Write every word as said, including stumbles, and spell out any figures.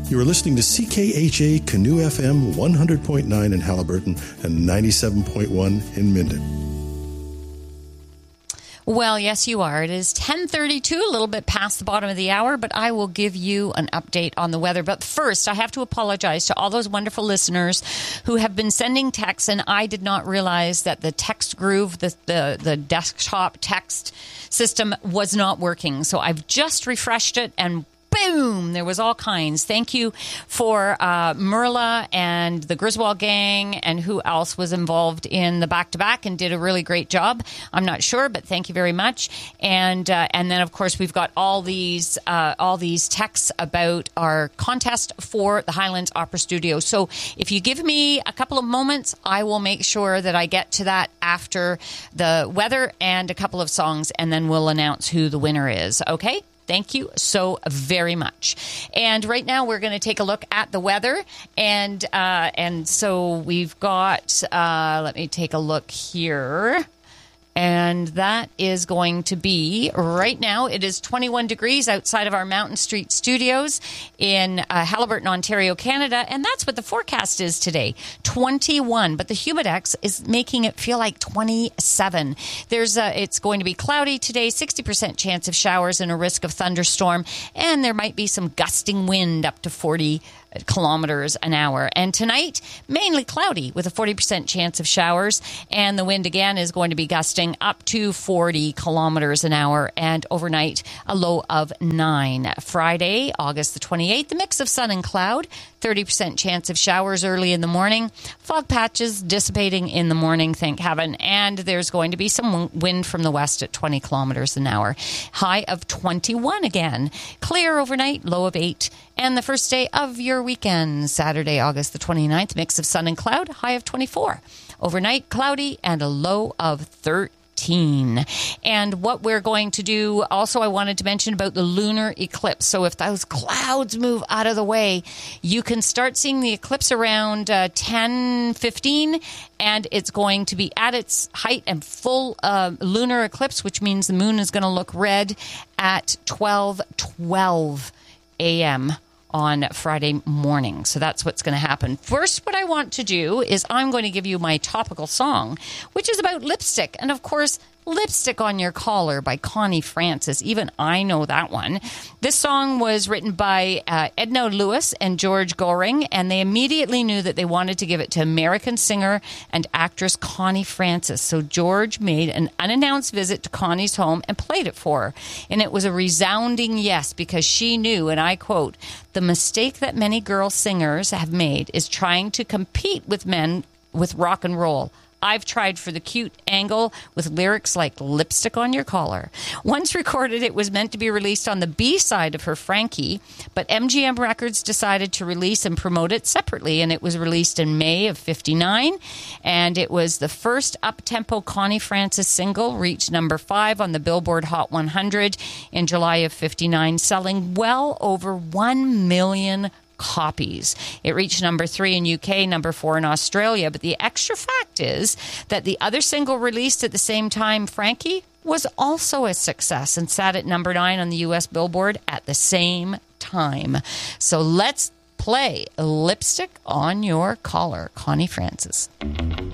You are listening to C K H A Canoe F M one hundred point nine in Haliburton and ninety-seven point one in Minden. Well, yes, you are. It is ten thirty-two, a little bit past the bottom of the hour, but I will give you an update on the weather. But first, I have to apologize to all those wonderful listeners who have been sending texts, and I did not realize that the text groove, the, the, the desktop text system was not working. So I've just refreshed it, and boom, there was all kinds. Thank you for uh, Merla and the Griswold gang and who else was involved in the back-to-back and did a really great job. I'm not sure, but thank you very much. And uh, and then, of course, we've got all these uh, all these texts about our contest for the Highlands Opera Studio. So if you give me a couple of moments, I will make sure that I get to that after the weather and a couple of songs, and then we'll announce who the winner is. Okay? Thank you so very much. And right now we're going to take a look at the weather. And uh, and so we've got, uh, let me take a look here. And that is going to be, right now, it is twenty-one degrees outside of our Mountain Street studios in uh, Haliburton, Ontario, Canada. And that's what the forecast is today, twenty-one. But the Humidex is making it feel like twenty-seven. There's a, it's going to be cloudy today, sixty percent chance of showers and a risk of thunderstorm. And there might be some gusting wind up to forty kilometers an hour. And tonight, mainly cloudy with a forty percent chance of showers. And the wind again is going to be gusting up to forty kilometers an hour. And overnight, a low of nine. Friday, August the twenty-eighth, a mix of sun and cloud. thirty percent chance of showers early in the morning. Fog patches dissipating in the morning, thank heaven. And there's going to be some wind from the west at twenty kilometers an hour. High of twenty-one again. Clear overnight, low of eight. And the first day of your weekend, Saturday, August the twenty-ninth, mix of sun and cloud, high of twenty-four. Overnight, cloudy and a low of thirteen. And what we're going to do, also I wanted to mention about the lunar eclipse. So if those clouds move out of the way, you can start seeing the eclipse around uh, ten fifteen, and it's going to be at its height and full uh, lunar eclipse, which means the moon is going to look red at twelve twelve a.m. on Friday morning. So that's what's going to happen. First, what I want to do is I'm going to give you my topical song, which is about lipstick. And of course, Lipstick on Your Collar by Connie Francis. Even I know that one. This song was written by uh, Edna Lewis and George Goring, and they immediately knew that they wanted to give it to American singer and actress Connie Francis. So George made an unannounced visit to Connie's home and played it for her. And it was a resounding yes, because she knew, and I quote, "The mistake that many girl singers have made is trying to compete with men with rock and roll. I've tried for the cute angle with lyrics like Lipstick on Your Collar." Once recorded, it was meant to be released on the B side of her Frankie, but M G M Records decided to release and promote it separately, and it was released in May of fifty-nine, and it was the first up-tempo Connie Francis single, reached number five on the Billboard Hot one hundred in July of fifty-nine, selling well over one million copies. It reached number three in U K, number four in Australia. But the extra fact is that the other single released at the same time, Frankie, was also a success and sat at number nine on the U S Billboard at the same time. So let's play Lipstick on Your Collar, Connie Francis.